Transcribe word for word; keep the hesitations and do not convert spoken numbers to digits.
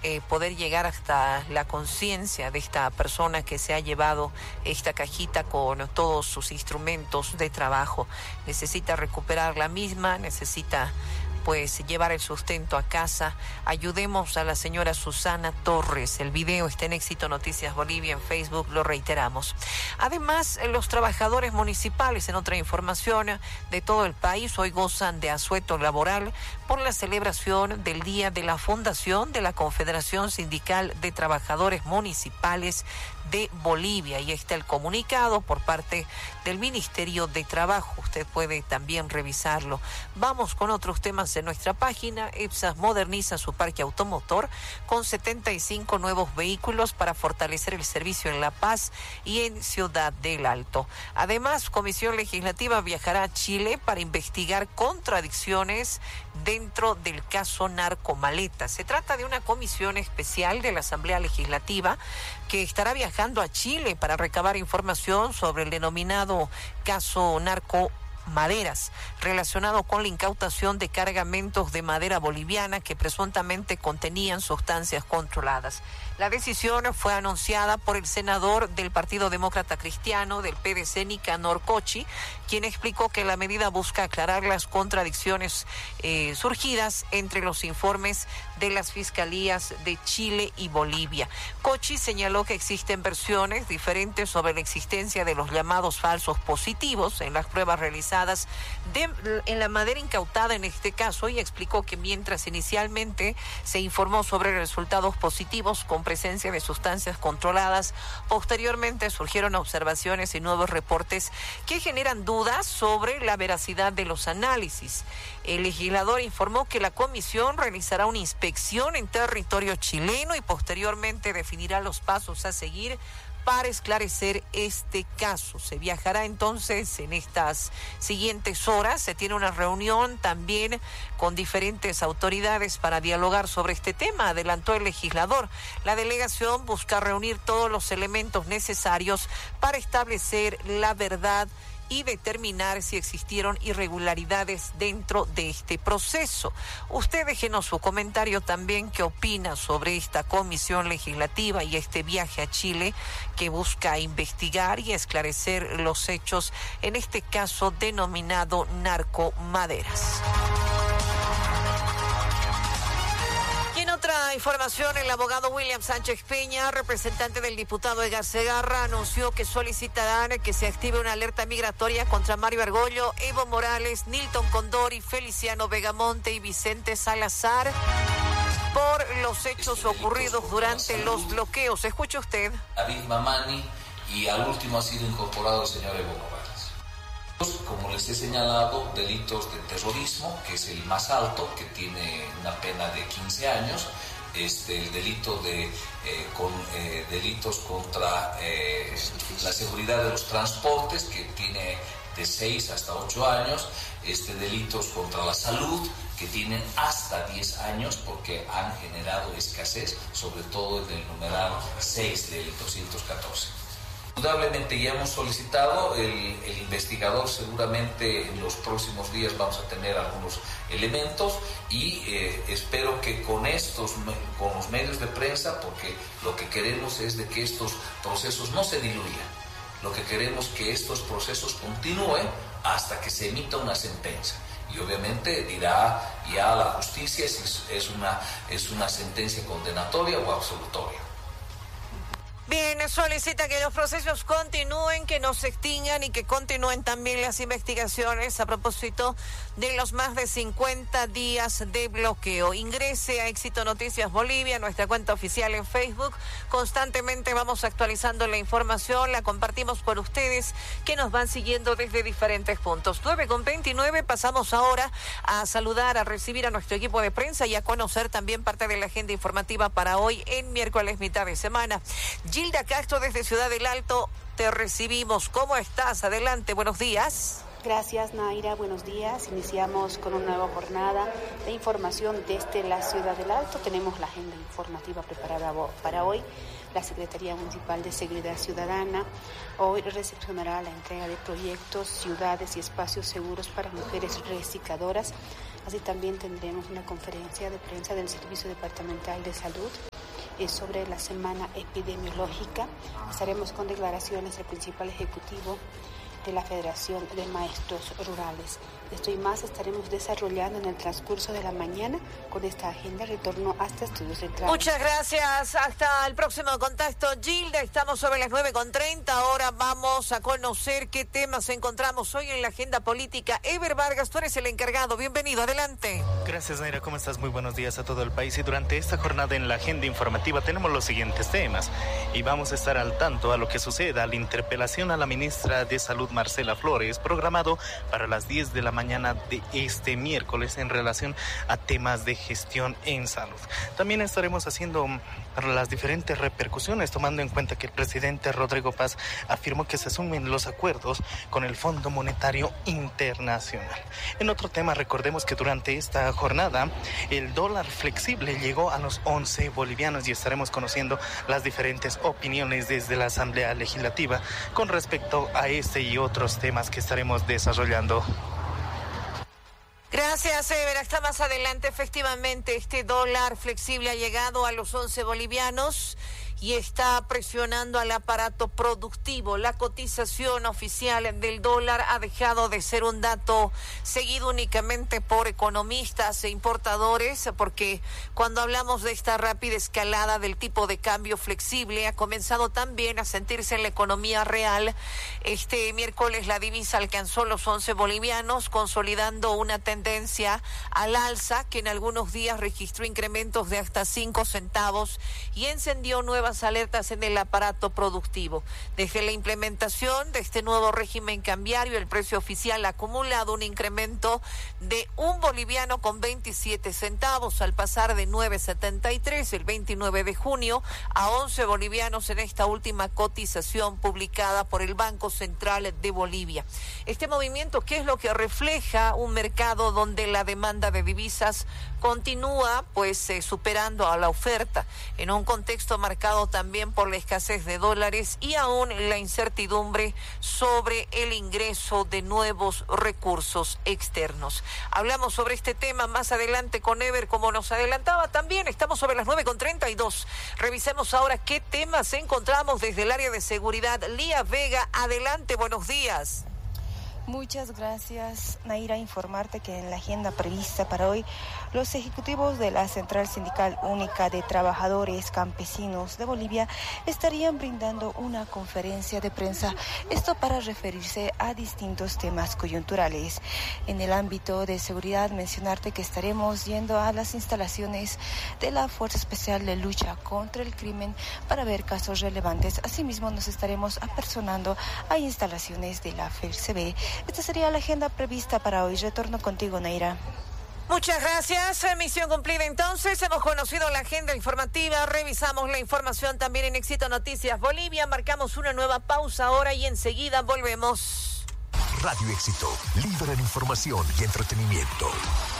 eh, poder llegar hasta la conciencia de esta persona que se ha llevado esta cajita con todos sus instrumentos de trabajo. Necesita recuperar la misma, necesita pues llevar el sustento a casa. Ayudemos a la señora Susana Torres. El video está en Éxito Noticias Bolivia en Facebook, lo reiteramos. Además, los trabajadores municipales, en otra información de todo el país, hoy gozan de asueto laboral por la celebración del Día de la Fundación de la Confederación Sindical de Trabajadores Municipales de Bolivia. Y está el comunicado por parte del Ministerio de Trabajo. Usted puede también revisarlo. Vamos con otros temas en nuestra página. EPSA moderniza su parque automotor con setenta y cinco nuevos vehículos para fortalecer el servicio en La Paz y en Ciudad del Alto. Además, Comisión Legislativa viajará a Chile para investigar contradicciones dentro del caso Narcomaleta. Se trata de una comisión especial de la Asamblea Legislativa que estará viajando a Chile para recabar información sobre el denominado caso Narcomaderas, relacionado con la incautación de cargamentos de madera boliviana que presuntamente contenían sustancias controladas. La decisión fue anunciada por el senador del Partido Demócrata Cristiano del P D C, Nicanor Cochi, quien explicó que la medida busca aclarar las contradicciones eh, surgidas entre los informes de las fiscalías de Chile y Bolivia. Cochi señaló que existen versiones diferentes sobre la existencia de los llamados falsos positivos en las pruebas realizadas de, en la madera incautada en este caso, y explicó que mientras inicialmente se informó sobre resultados positivos con presencia de sustancias controladas, posteriormente surgieron observaciones y nuevos reportes que generan dudas sobre la veracidad de los análisis. El legislador informó que la comisión realizará una inspección en territorio chileno y posteriormente definirá los pasos a seguir para esclarecer este caso. Se viajará entonces en estas siguientes horas. Se tiene una reunión también con diferentes autoridades para dialogar sobre este tema, adelantó el legislador. La delegación busca reunir todos los elementos necesarios para establecer la verdad y determinar si existieron irregularidades dentro de este proceso. Usted déjenos su comentario también, qué opina sobre esta comisión legislativa y este viaje a Chile que busca investigar y esclarecer los hechos en este caso denominado Narcomaderas. En otra información, el abogado William Sánchez Peña, representante del diputado Edgar Segarra, anunció que solicitarán que se active una alerta migratoria contra Mario Argollo, Evo Morales, Nilton Condori, Feliciano Vegamonte y Vicente Salazar por los hechos ocurridos durante los bloqueos. Escuche usted. David Mamani, y al último ha sido incorporado el señor Evo Morales. Como les he señalado, delitos de terrorismo, que es el más alto, que tiene una pena de quince años, este, el delito de eh, con, eh, delitos contra eh, la seguridad de los transportes, que tiene de seis hasta ocho años, este, delitos contra la salud, que tienen hasta diez años, porque han generado escasez, sobre todo en el numeral seis del doscientos catorce. Indudablemente ya hemos solicitado, el, el investigador seguramente en los próximos días vamos a tener algunos elementos y eh, espero que con estos, con los medios de prensa, porque lo que queremos es de que estos procesos no se diluyan, lo que queremos es que estos procesos continúen hasta que se emita una sentencia. Y obviamente dirá ya la justicia si es, es, una, es una sentencia condenatoria o absolutoria. Bien, solicita que los procesos continúen, que no se extingan y que continúen también las investigaciones a propósito de los más de cincuenta días de bloqueo. Ingrese a Éxito Noticias Bolivia, nuestra cuenta oficial en Facebook. Constantemente vamos actualizando la información, la compartimos por ustedes que nos van siguiendo desde diferentes puntos. nueve con veintinueve, pasamos ahora a saludar, a recibir a nuestro equipo de prensa y a conocer también parte de la agenda informativa para hoy en miércoles mitad de semana. Gilda Castro desde Ciudad del Alto, te recibimos. ¿Cómo estás? Adelante, buenos días. Gracias, Naira. Buenos días. Iniciamos con una nueva jornada de información desde la Ciudad del Alto. Tenemos la agenda informativa preparada para hoy. La Secretaría Municipal de Seguridad Ciudadana hoy recepcionará la entrega de proyectos, ciudades y espacios seguros para mujeres recicladoras. Así también tendremos una conferencia de prensa del Servicio Departamental de Salud eh, sobre la semana epidemiológica. Estaremos con declaraciones del principal ejecutivo de la Federación de Maestros Rurales. Esto y más estaremos desarrollando en el transcurso de la mañana con esta agenda. Retorno hasta Estudios Centrales. Muchas gracias. Hasta el próximo contacto, Gilda. Estamos sobre las nueve con treinta. Ahora vamos a conocer qué temas encontramos hoy en la agenda política. Ever Vargas, tú eres el encargado. Bienvenido. Adelante. Gracias, Naira. ¿Cómo estás? Muy buenos días a todo el país. Y durante esta jornada en la agenda informativa tenemos los siguientes temas. Y vamos a estar al tanto a lo que suceda a la interpelación a la ministra de Salud, Marcela Flores, programado para las diez de la mañana de este miércoles en relación a temas de gestión en salud. También estaremos haciendo las diferentes repercusiones, tomando en cuenta que el presidente Rodrigo Paz afirmó que se asumen los acuerdos con el Fondo Monetario Internacional. En otro tema, recordemos que durante esta jornada el dólar flexible llegó a los once bolivianos y estaremos conociendo las diferentes opiniones desde la Asamblea Legislativa con respecto a este y otros temas que estaremos desarrollando. Gracias, Ever. Hasta más adelante. Efectivamente, este dólar flexible ha llegado a los once bolivianos y está presionando al aparato productivo. La cotización oficial del dólar ha dejado de ser un dato seguido únicamente por economistas e importadores, porque cuando hablamos de esta rápida escalada del tipo de cambio flexible, ha comenzado también a sentirse en la economía real. Este miércoles la divisa alcanzó los once bolivianos, consolidando una tendencia al alza que en algunos días registró incrementos de hasta cinco centavos y encendió nuevas alertas en el aparato productivo. Desde la implementación de este nuevo régimen cambiario, el precio oficial ha acumulado un incremento de un boliviano con veintisiete centavos al pasar de nueve setenta y tres el veintinueve de junio a once bolivianos en esta última cotización publicada por el Banco Central de Bolivia. Este movimiento, ¿qué es lo que refleja? Un mercado donde la demanda de divisas continúa pues eh, superando a la oferta en un contexto marcado también por la escasez de dólares y aún la incertidumbre sobre el ingreso de nuevos recursos externos. Hablamos sobre este tema más adelante con Ever, como nos adelantaba también. Estamos sobre las nueve con treinta y dos. Revisemos ahora qué temas encontramos desde el área de seguridad. Lía Vega, adelante, buenos días. Muchas gracias, Naira. Informarte que en la agenda prevista para hoy, los ejecutivos de la Central Sindical Única de Trabajadores Campesinos de Bolivia estarían brindando una conferencia de prensa, esto para referirse a distintos temas coyunturales. En el ámbito de seguridad, mencionarte que estaremos yendo a las instalaciones de la Fuerza Especial de Lucha contra el Crimen para ver casos relevantes. Asimismo, nos estaremos apersonando a instalaciones de la F E C B. Esta sería la agenda prevista para hoy. Retorno contigo, Naira. Muchas gracias. Misión cumplida entonces. Hemos conocido la agenda informativa, revisamos la información también en Éxito Noticias Bolivia. Marcamos una nueva pausa ahora y enseguida volvemos. Radio Éxito, líder en información y entretenimiento.